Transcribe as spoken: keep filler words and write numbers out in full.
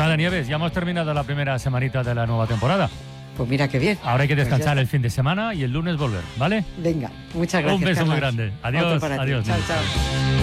nada, Nieves, ya hemos terminado la primera semanita de la nueva temporada. Pues mira qué bien. Ahora hay que descansar Pues el fin de semana y el lunes volver, ¿vale? Venga, muchas gracias. Un beso Carlas. muy grande. Adiós, Otro para ti. adiós. Chao, chao.